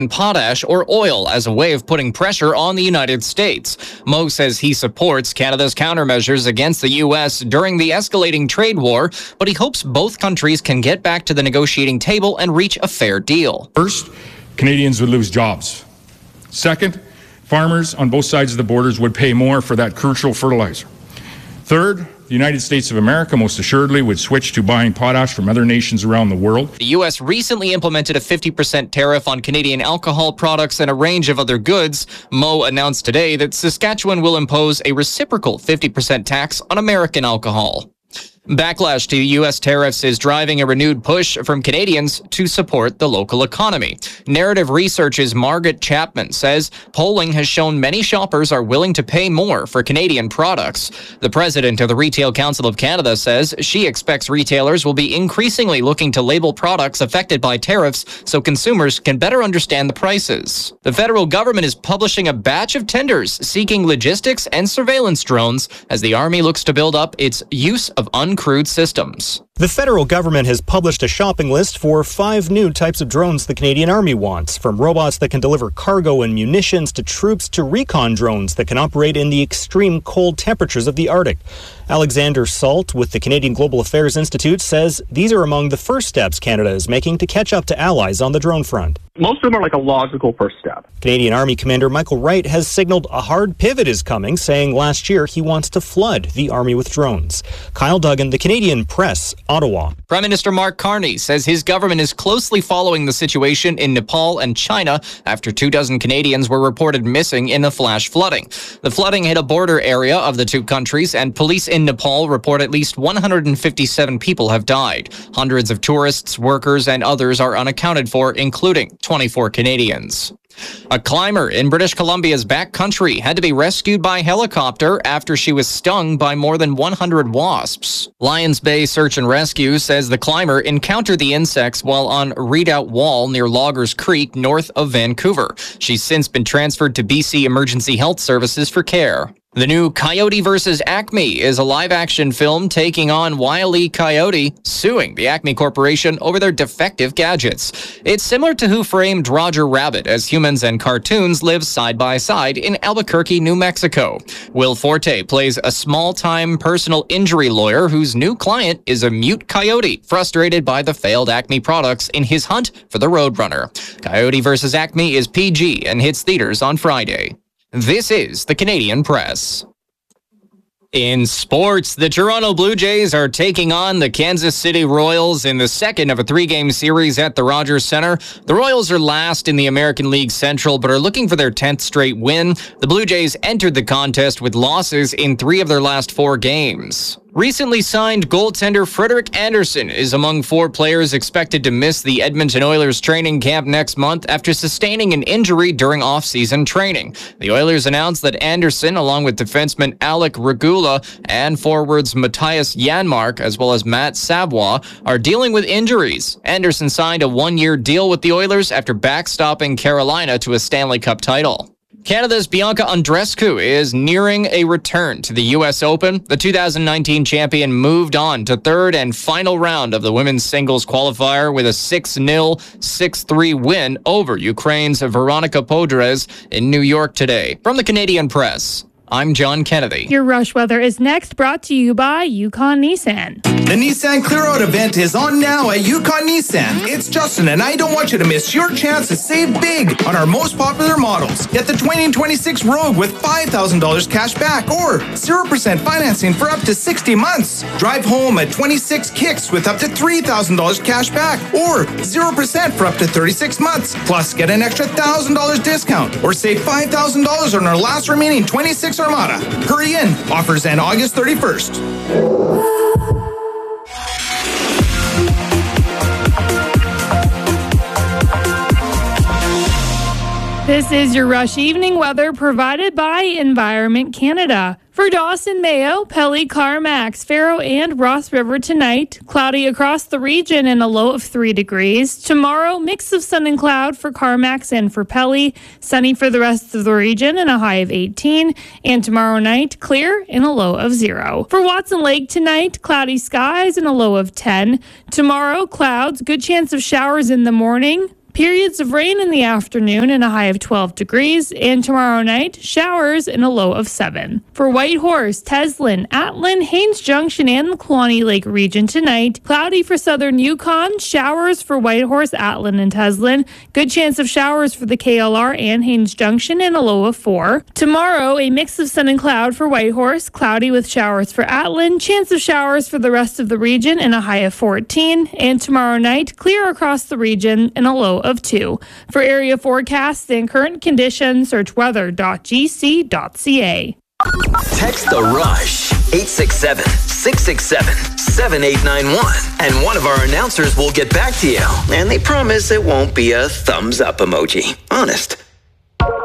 potash or oil as a way of putting pressure on the United States. Moe says he supports Canada's countermeasures against the U.S. during the escalating trade war, but he hopes both countries can get back to the negotiating table and reach a fair deal. First, Canadians would lose jobs. Second, farmers on both sides of the borders would pay more for that crucial fertilizer. Third, the United States of America most assuredly would switch to buying potash from other nations around the world. The U.S. recently implemented a 50% tariff on Canadian alcohol products and a range of other goods. Moe announced today that Saskatchewan will impose a reciprocal 50% tax on American alcohol. Backlash to U.S. tariffs is driving a renewed push from Canadians to support the local economy. Narrative Research's Margaret Chapman says polling has shown many shoppers are willing to pay more for Canadian products. The president of the Retail Council of Canada says she expects retailers will be increasingly looking to label products affected by tariffs so consumers can better understand the prices. The federal government is publishing a batch of tenders seeking logistics and surveillance drones as the Army looks to build up its use of uncrewed systems. The federal government has published a shopping list for 5 new types of drones the Canadian Army wants, from robots that can deliver cargo and munitions to troops to recon drones that can operate in the extreme cold temperatures of the Arctic. Alexander Salt with the Canadian Global Affairs Institute says these are among the first steps Canada is making to catch up to allies on the drone front. Most of them are like a logical first step. Canadian Army Commander Michael Wright has signaled a hard pivot is coming, saying last year he wants to flood the Army with drones. Kyle Duggan, The Canadian Press, Ottawa. Prime Minister Mark Carney says his government is closely following the situation in Nepal and China after 24 Canadians were reported missing in the flash flooding. The flooding hit a border area of the two countries, and police in Nepal report at least 157 people have died. Hundreds of tourists, workers, and others are unaccounted for, including 24 Canadians. A climber in British Columbia's backcountry had to be rescued by helicopter after she was stung by more than 100 wasps. Lions Bay Search and Rescue says the climber encountered the insects while on Redoubt Wall near Loggers Creek, north of Vancouver. She's since been transferred to BC Emergency Health Services for care. The new Coyote vs. Acme is a live-action film taking on Wile E. Coyote suing the Acme Corporation over their defective gadgets. It's similar to Who Framed Roger Rabbit, as humans and cartoons live side by side in Albuquerque, New Mexico. Will Forte plays a small-time personal injury lawyer whose new client is a mute coyote, frustrated by the failed Acme products in his hunt for the Roadrunner. Coyote vs. Acme is PG and hits theaters on Friday. This is the Canadian Press. In sports, the Toronto Blue Jays are taking on the Kansas City Royals in the second of a 3-game series at the Rogers Centre. The Royals are last in the American League Central, but are looking for their 10th straight win. The Blue Jays entered the contest with losses in 3 of their last 4 games. Recently signed goaltender Frederik Andersen is among 4 players expected to miss the Edmonton Oilers training camp next month after sustaining an injury during off-season training. The Oilers announced that Andersen, along with defenseman Alec Regula and forwards Matthias Janmark, as well as Matt Savoie, are dealing with injuries. Andersen signed a 1-year deal with the Oilers after backstopping Carolina to a Stanley Cup title. Canada's Bianca Andreescu is nearing a return to the U.S. Open. The 2019 champion moved on to third and final round of the women's singles qualifier with a 6-0, 6-3 win over Ukraine's Veronika Podres in New York today. From the Canadian Press, I'm John Kennedy. Your Rush Weather is next, brought to you by Yukon Nissan. The Nissan Clear Out event is on now at Yukon Nissan. It's Justin, and I don't want you to miss your chance to save big on our most popular models. Get the 2026 Rogue with $5,000 cash back or 0% financing for up to 60 months. Drive home a 26 Kicks with up to $3,000 cash back or 0% for up to 36 months. Plus, get an extra $1,000 discount or save $5,000 on our last remaining 26 Armada. Hurry in. Offers end August 31st. This is your Rush Evening weather provided by Environment Canada. For Dawson, Mayo, Pelly, Carmax, Faro, and Ross River tonight, cloudy across the region and a low of 3 degrees. Tomorrow, mix of sun and cloud for Carmax and for Pelly, sunny for the rest of the region and a high of 18. And tomorrow night, clear and a low of 0. For Watson Lake tonight, cloudy skies and a low of 10. Tomorrow, clouds, good chance of showers in the morning. Periods of rain in the afternoon and a high of 12 degrees. And tomorrow night, showers and a low of 7. For Whitehorse, Teslin, Atlin, Haines Junction, and the Kluane Lake region tonight, cloudy for southern Yukon, showers for Whitehorse, Atlin, and Teslin. Good chance of showers for the KLR and Haines Junction and a low of 4. Tomorrow, a mix of sun and cloud for Whitehorse, cloudy with showers for Atlin, chance of showers for the rest of the region and a high of 14. And tomorrow night, clear across the region and a low of 2. For area forecasts and current conditions, search weather.gc.ca. Text The Rush 867-667-7891 and one of our announcers will get back to you. And they promise it won't be a thumbs up emoji. Honest.